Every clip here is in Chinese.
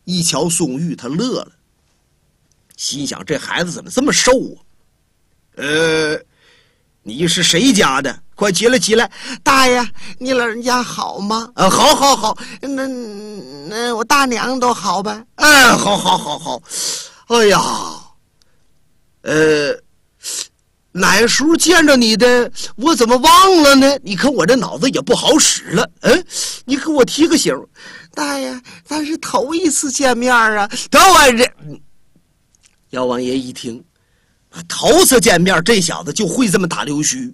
一瞧宋玉，他乐了，心想这孩子怎么这么瘦啊？你是谁家的？快起来起来！ 大爷，你老人家好吗？ 好， 那我大娘都好呗？ 好。哎呀，哪时候见着你的？我怎么忘了呢？你看我这脑子也不好使了。你给我提个醒。 大爷，咱是头一次见面啊！ 等会儿姚王爷一听，头次见面，这小子就会这么打溜须。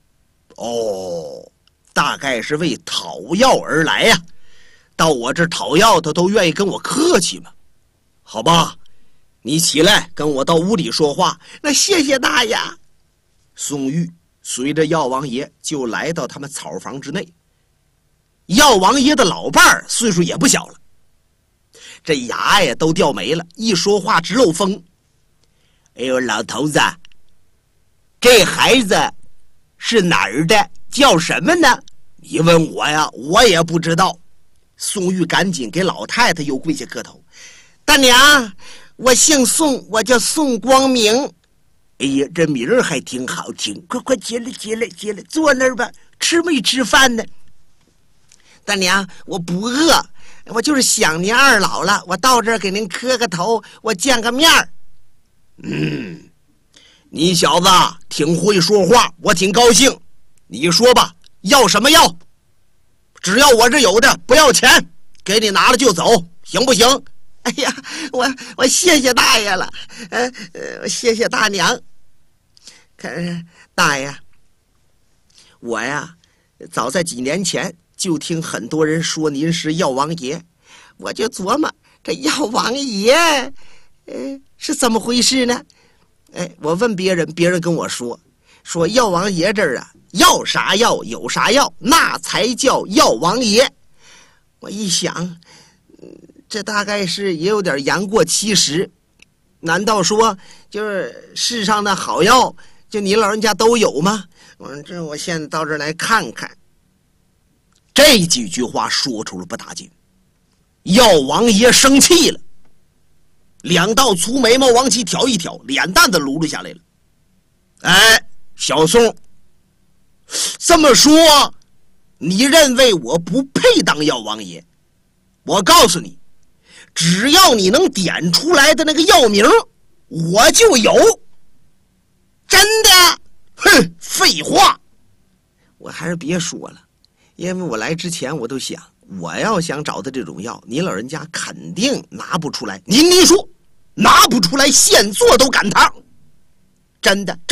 大概是为讨药而来呀。到我这讨药，他都愿意跟我客气嘛。好吧，你起来跟我到屋里说话。 那谢谢大爷。 宋玉随着药王爷就来到他们草房之内。药王爷的老伴儿岁数也不小了，这牙呀都掉没了，一说话直漏风。哎呦，老头子，这孩子是哪儿的？叫什么呢？你问我呀，我也不知道。宋玉赶紧给老太太又跪下磕头。 大娘，我姓宋，我叫宋光明。 哎呀，这名儿还挺好听。快起来，坐那儿吧。吃没吃饭呢？ 大娘，我不饿，我就是想您二老了，我到这儿给您磕个头，我见个面儿。 你小子挺会说话，我挺高兴。你说吧，要什么药？只要我这有的，不要钱，给你拿了就走，行不行？ 哎呀，我谢谢大爷了，谢谢大娘。可是大爷，我呀，早在几年前就听很多人说您是药王爷，我就琢磨这药王爷，是怎么回事呢？我问别人，别人跟我说药王爷这儿啊，要啥药有啥药，那才叫药王爷。我一想，这大概是也有点言过其实。难道说就是世上的好药，就你老人家都有吗？我现在到这儿来看看。 这几句话说出了不打紧，药王爷生气了，两道粗眉毛往起挑一挑，脸蛋子撸了下来了。小宋，这么说你认为我不配当药王爷？我告诉你，只要你能点出来的那个药名，我就有。 真的？ 哼，废话。 我还是别说了，因为我来之前我都想，我要想找的这种药，您老人家肯定拿不出来。 您说拿不出来，现做都赶趟。 真的。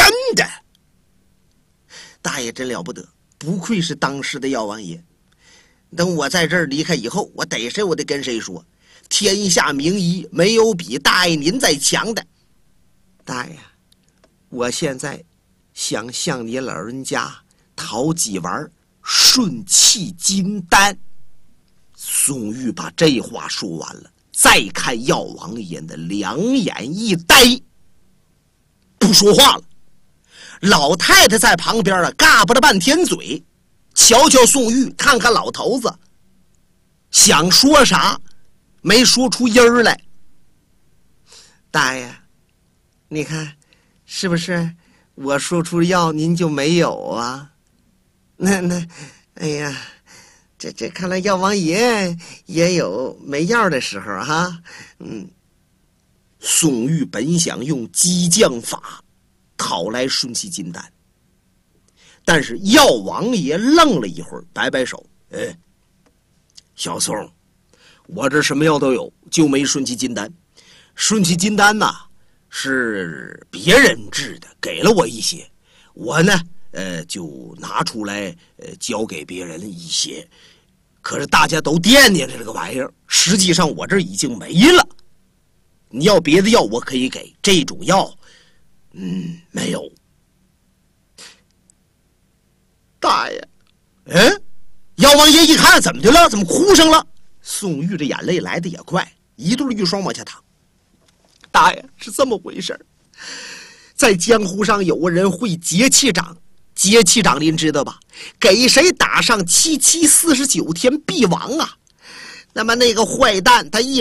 大爷真了不得，不愧是当时的药王爷。等我在这儿离开以后，我逮谁我得跟谁说，天下名医没有比大爷您再强的。大爷，我现在想向你老人家讨几丸顺气金丹。 宋玉把这话说完了，再看药王爷的两眼一呆，不说话了。老太太在旁边啊，嘎巴了半天嘴，瞧瞧宋玉，看看老头子，想说啥，没说出音儿来。 大爷，你看，是不是我说出药您就没有啊？哎呀，这看来药王爷也有没药的时候哈。 宋玉本想用激将法讨来顺气金丹，但是药王爷愣了一会儿，摆摆手，小宋，我这什么药都有，就没顺气金丹。顺气金丹呐，是别人制的，给了我一些，我呢就拿出来交给别人一些，可是大家都惦念着这个玩意儿，实际上我这已经没了。你要别的药我可以给，这种药没有。 大爷， 药王爷一看怎么的了，怎么哭上了？宋玉的眼泪来的也快，一对一双往下淌。 大爷，是这么回事，在江湖上有个人会节气掌，节气掌您知道吧？给谁打上749天必亡啊。那么那个坏蛋他一